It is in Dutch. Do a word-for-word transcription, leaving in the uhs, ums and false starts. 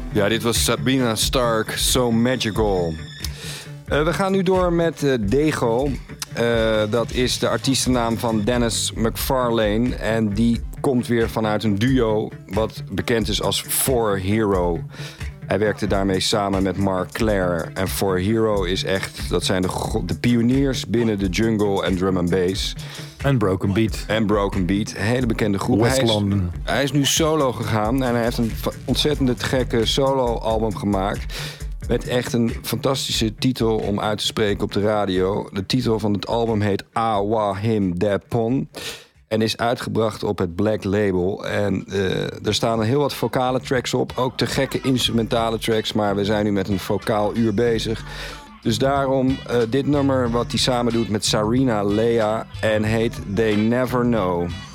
Ja, dit was Sabrina Stark, So Magical. Uh, we gaan nu door met uh, Dego. Uh, dat is de artiestennaam van Dennis McFarlane. En die komt weer vanuit een duo wat bekend is als For Hero. Hij werkte daarmee samen met Mark Claire. En For Hero is echt, dat zijn de, de pioniers binnen de jungle en drum and bass. En Broken Beat. En Broken Beat, een hele bekende groep. West hij is, London. Hij is nu solo gegaan en hij heeft een ontzettend gekke solo-album gemaakt. Met echt een fantastische titel om uit te spreken op de radio. De titel van het album heet Awahim Depon. En is uitgebracht op het Black Label. En uh, er staan heel wat vocale tracks op. Ook te gekke instrumentale tracks. Maar we zijn nu met een vocaal uur bezig. Dus daarom uh, dit nummer wat hij samen doet met Sarina Lea. En heet They Never Know.